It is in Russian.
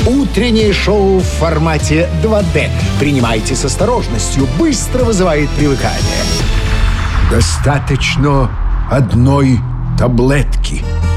Утреннее шоу в формате 2D. Принимайте с осторожностью, быстро вызывает привыкание. Достаточно одной таблетки.